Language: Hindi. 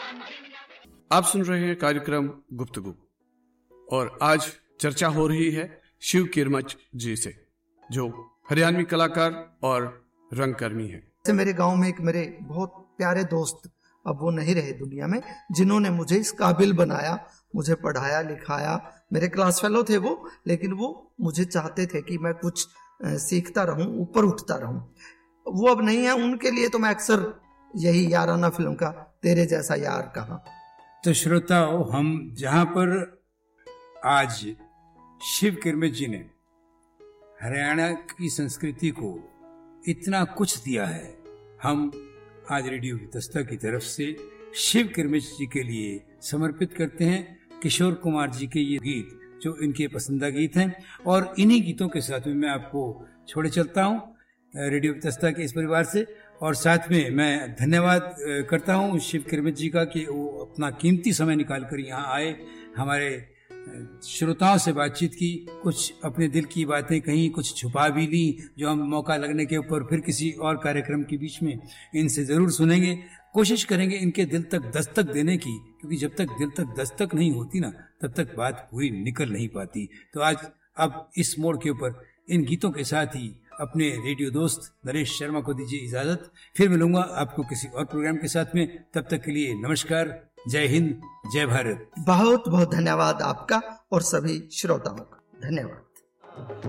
आप सुन रहे हैं कार्यक्रम गुफ्तगू और आज चर्चा हो रही है शिव किरमच जी से, जो हरियाणवी कलाकार और रंगकर्मी हैं। मेरे गांव में एक मेरे बहुत प्यारे दोस्त, अब वो नहीं रहे दुनिया में, जिन्होंने मुझे इस काबिल बनाया, मुझे पढ़ाया लिखाया। मेरे क्लास फेलो थे वो, लेकिन वो मुझे चाहते थे कि मैं कुछ सीखता रहूं, ऊपर उठता रहूं। वो अब नहीं है, उनके लिए तो मैं अक्सर यही याराना फिल्म का तेरे जैसा यार कहा। तो श्रोताओं, हम जहां पर आज शिव किरमच जी ने हरियाणा की संस्कृति को इतना कुछ दिया है, हम आज रेडियो की दस्तक की तरफ से शिव किरमच जी के लिए समर्पित करते हैं किशोर कुमार जी के ये गीत, जो इनके पसंदीदा गीत हैं। और इन्हीं गीतों के साथ में मैं आपको छोड़े चलता हूँ रेडियो की दस्तक के इस परिवार से। और साथ में मैं धन्यवाद करता हूँ शिव किरमच जी का कि वो अपना कीमती समय निकाल कर यहाँ आए, हमारे श्रोताओं से बातचीत की, कुछ अपने दिल की बातें कहीं, कुछ छुपा भी ली, जो हम मौका लगने के ऊपर फिर किसी और कार्यक्रम के बीच में इनसे ज़रूर सुनेंगे। कोशिश करेंगे इनके दिल तक दस्तक देने की, क्योंकि जब तक दिल तक दस्तक नहीं होती ना, तब तक बात पूरी निकल नहीं पाती। तो आज अब इस मोड़ के ऊपर इन गीतों के साथ ही अपने रेडियो दोस्त नरेश शर्मा को दीजिए इजाजत। फिर मिलूंगा आपको किसी और प्रोग्राम के साथ में, तब तक के लिए नमस्कार, जय हिंद, जय भारत। बहुत बहुत धन्यवाद आपका और सभी श्रोताओं का धन्यवाद।